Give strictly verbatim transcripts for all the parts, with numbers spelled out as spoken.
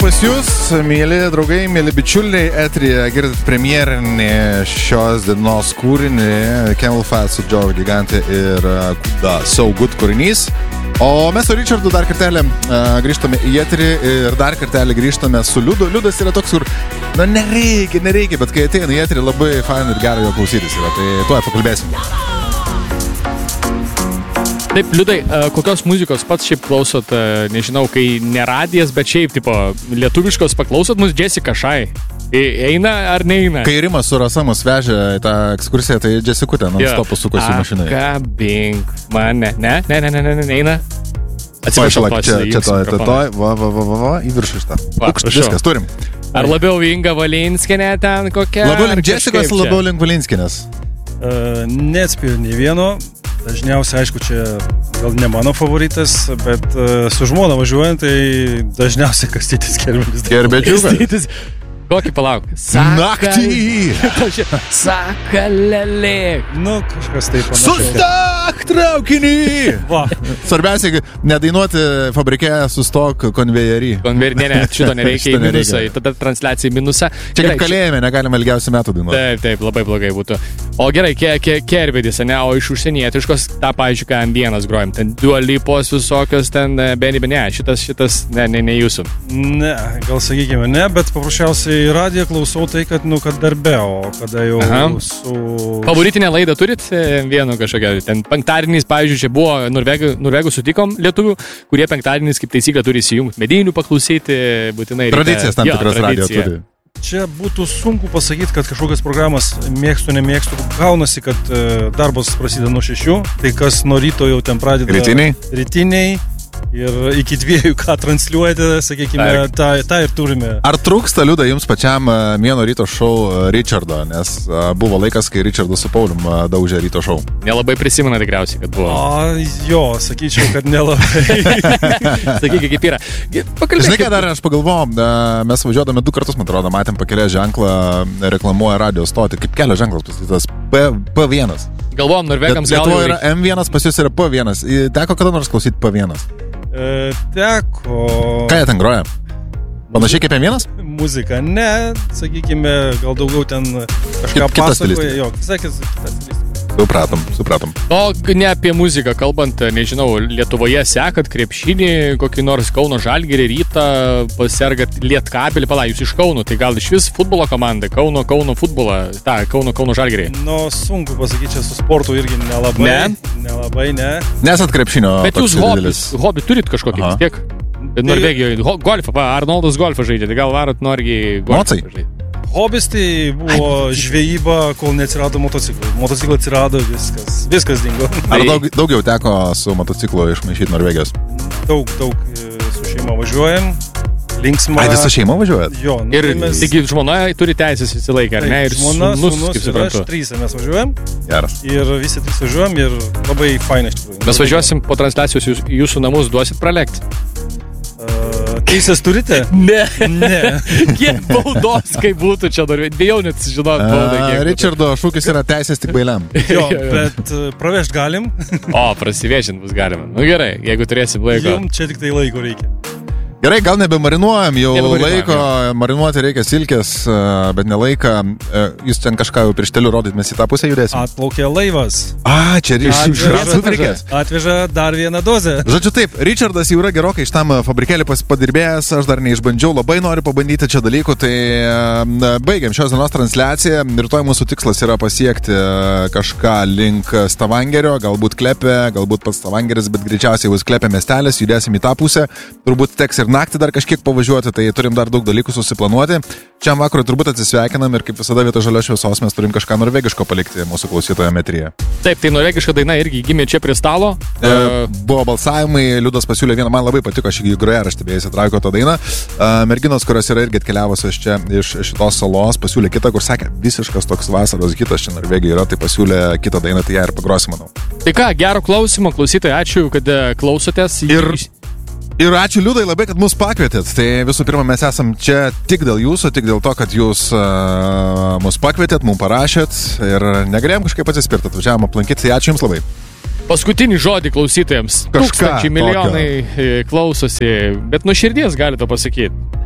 pas jūs, mėly draugai, mėly bičiuliai, eteryje girdit premjerinį šios dienos kūrinį Camel Fat su Joe Gigante ir The So Good kūrinys. O mes su Richardu dar kartelį uh, grįžtame į eterį ir dar kartelį grįžtame su Liudu. Liudas yra toks, kur, na, nereikia, nereikia, bet kai ateina į eterį, labai fain ir gera jo klausytis yra, tai tuoj pakalbėsim. Taip, Liudai, kokios muzikos pats šiaip klausot, nežinau, kai ne radijas, bet šiaip, tipo, lietuviškos paklausot mus Jessica Shai? Eina ar neina? Kai Rimas su Rasa mus vežė į tą ekskursiją, tai Jessicutė non-stop sukosi mašinai. Apkabink mane. Ne, ne, ne, ne, ne, neina. Atsiprašau, čia, čia to, to, to, va, va, va, va, va, į viršų šitą. Ukšt, viskas, turim. Ar labiau Inga Valinskienė ten kokia? Labiau link Jessicos, labiau link Valinskienės. Uh, neatspėjau nei vieno. Dažniausiai, aišku, čia gal ne mano favoritas, bet uh, su žmona važiuojant, tai dažniausiai Kastytis Kerbedžiukas. Kerbedžiukas. Kokį palauk? Naktį! Sakalelė. Nu, kažkas taip panašiai. Sustok traukinį! Va. Svarbiausia, nedainuoti fabrike sustok konvejerį. Konvejerį, ne, ne, šito nereikia į minusą, tada transliacija į minusą. Čia kaip kalėjime, negalime ilgiausių metų dainuoti. Taip, taip, labai blogai būtų. O gerai, ke, ke, Kerbedis, ne, o iš užsienietiškos, tą, pavyzdžiui, ką M vienas grojam, ten Dua Lipos visokios, ten Benny Ben, ne, šitas, šitas, ne, ne, ne jūsų. Ne, gal sakykime, ne, bet paprasčiausiai radiją klausau tai, kad, nu, kad darbe, o kada jau Aha. su... Favoritinę laidą turit vienu kažkokią? Ten penktadieniais, pavyzdžiui, čia buvo Norvegų, Norvegų sutikom lietuvių, kurie penktadieniais kaip taisyklė turi įsijungti medijinių paklausyti, būtinai... Tradicijas tam tikras radio turi. Čia būtų sunku pasakyti, kad kažkokias programas mėgstu, nemėgstu. Gaunasi, kad darbas prasideda nuo šešių, tai kas nuo ryto jau ten pradeda... Rytiniai? Rytiniai. Ir iki dviejų, ką transliuojate, sakykime, tą, tą ir turime. Ar trūksta, Liuda, jums pačiam Mėno ryto šou Richardo? Nes buvo laikas, kai Richardas su Paulium daužė ryto šou. Nelabai prisimena tikriausiai, kad buvo. O, jo, sakyčiau, kad nelabai. Sakykime, kaip yra. Pakalbėk. Žinai, ką dar aš pagalvojom, mes važiuodami du kartus, man atrodo, matėm pakelę ženklą, reklamuoja radio stotį, kaip kelio ženklas pasakytas P vienas. Galvojom, norvegams gal jau... Lietuvoje yra M vienas, pas jūs yra P vienas. Teko kada nors klausyti P vienas? E, teko... Ką jie ten groja? Panašiai kaip M vienas? Muzika, ne, sakykime, gal daugiau ten kažką pasakoja. Jo, sakys, kitas stilistika. Supratom, supratom. O ne apie muziką kalbant, nežinau, Lietuvoje sekat krepšinį, kokį nors Kauno Žalgirį, Rytą, pasergat Lietkabelį, pala, jūs iš Kauno, tai gal iš vis futbolo komanda, Kauno, Kauno futbolą, tą Kauno, Kauno Žalgirį. Nu, sunku pasakyti, čia su sportu irgi nelabai. Ne? Nelabai, ne. Nesat krepšinio. Bet jūs hobis, hobį turit kažkokį vis tiek. Norvegijoje golfą, Arnoldas golfą žaidė, tai gal varot norgi golfą žaidė. Hobis tai buvo žvejyba, kol neatsirado motociklai. Motociklai atsirado, viskas, viskas dingo. Ar daug, daugiau teko su motociklu išmaišyti Norvegijos? Daug, daug su šeima važiuojam, linksma. Ai, visą šeimą važiuojat? Jo. Nu, ir mes... taigi žmona turi teisės visą laiką, ar ne? Ir žmona, sūnus, sūnus kaip suprantu. Ir aš trys mes važiuojam. Geras. Ir visi trys važiuojam ir labai faina iš tikrųjų. Mes važiuosim po transliacijos jūs, jūsų namus, duosit pralekti. Uh, teisės turite? Ne. Ne. Kiek baudos, kaip būtų čia dar, bijau net žinot baudą. Uh, Richardo šūkis yra teisės tik bailiam. Jo, bet uh, pravežt galim. O, prasivežint bus galima. Nu gerai, jeigu turėsim laiko. Jums čia tik tai laiko reikia. Gerai, gal nebemarinuojam, jau Nebemarinuojam, laiko, jau. Marinuoti reikia silkės, bet ne laiką. Jūs ten kažką jau prieš telių rodyt, mes į tą pusę judėsim. Atplaukė laivas. A, čia atveža, atveža dar vieną dozę. Žodžiu taip, Richardas jau yra gerokai iš tam fabrikėlį padirbėjęs, aš dar neišbandžiau, labai noriu pabandyti čia dalykų, tai baigiam šios dienos transliaciją. Rytoj mūsų tikslas yra pasiekti kažką link Stavangerio, galbūt Klepė, galbūt pats Stavangeris, bet greičiausiai bus Klepė miestelis, judėsim į tą pusę. Turbūt teks ir naktį dar kažkiek pavažiuoti, tai turim dar daug dalykų susiplanuoti. Čia vakarui turbūt atsisveikinam ir kaip visada vietoj žalios šviesos mes turim kažką norvegiško palikti mūsų klausytojų eteryje. Taip, tai norvegiška daina irgi gimė čia prie stalo. E, buvo balsavimai, Liudas pasiūlė vieną, man labai patiko, aš į grojaraštį beje įsitraukau tą dainą. E, merginos, kurios yra irgi atkeliavusios čia iš šitos salos, pasiūlė kitą, kur sakė, visiškas toks vasaros hitas čia Norvegijoje yra, tai pasiūlė kitą dainą, tai ją ir pagrosim, manau. Tai ką, gero klausimo, klausytojai, ačiū, kad klausotės. Ir... Ir ačiū Liudai labai, kad mus pakvietėt. Tai visų pirma, mes esam čia tik dėl jūsų, tik dėl to, kad jūs uh, mus pakvietėt, mums parašėt ir negalėjom kažkaip atsispirti, atvažiavom aplankyti. Tai ačiū Jums labai. Paskutinį žodį klausytojams. Kažką Tūkstančiai milijonai tokio. Klausosi, bet nuo širdies gali to pasakyti.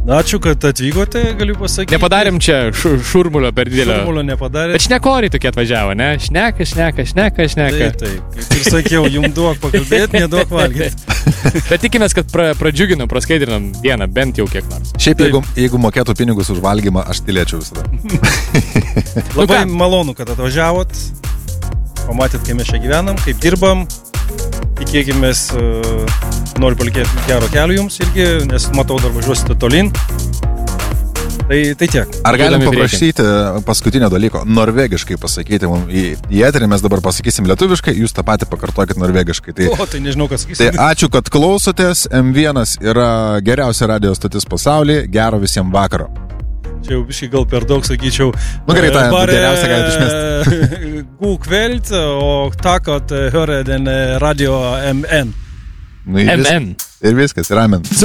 Na, ačiū, kad atvykote, galiu pasakyti. Nepadarėm čia šu, šurmulio per didelio. Šurmulio nepadarė. Bet šnekoriai tokie atvažiavo, ne? Šneka, šneka, šneka, šneka. Taip, taip. Kaip ir sakiau, jums duok pakalbėti, neduok valgyti. Bet tikimės, kad pra, pradžiuginom, praskaidrinam dieną, bent jau kiek nors. Šiaip, jeigu, jeigu mokėtų pinigus už valgymą, aš tylėčiau visada. Labai malonu, kad atvažiavot. Pamatėt, kaip mes čia gyvenam, kaip dirbam. Tikėkimės, uh, noriu palikėti gero kelio jums irgi, nes matau, dar važiuosite tolin. Tai, tai tiek. Ar galim paprašyti paskutinio dalyko, norvegiškai pasakyti mums į, į eterį, mes dabar pasakysim lietuviškai, jūs tą patį pakartokit norvegiškai. Tai, o, tai nežinau, kas sakysim. Tai ačiū, kad klausotės, M vienas yra geriausia radio stotis pasaulyje, gero visiems vakaro. Čia jau biškai gal per daug sakyčiau. Nu gerai, tai bare, geriausia galite išmesti. God kväll och tack att höra den radio M N. Nu, ir, vis, ir viskas, ir amen.